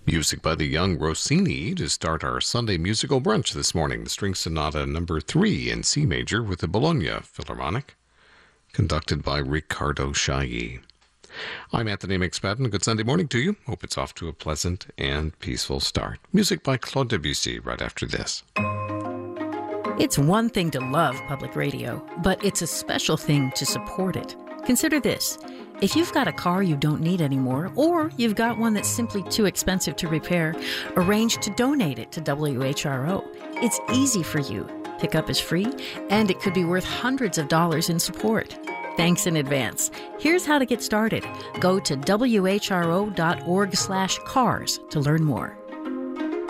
Music by the Young Rossini to start our Sunday musical brunch this morning. The String Sonata number 3 in C major with the Bologna Philharmonic, conducted by Riccardo Chailly. I'm Anthony McSpadden. Good Sunday morning to you. Hope it's off to a pleasant and peaceful start. Music by Claude Debussy right after this. It's one thing to love public radio, but it's a special thing to support it. Consider this. If you've got a car you don't need anymore, or you've got one that's simply too expensive to repair, arrange to donate it to WHRO. It's easy for you. Pickup is free, and it could be worth hundreds of dollars in support. Thanks in advance. Here's how to get started. Go to whro.org/cars to learn more.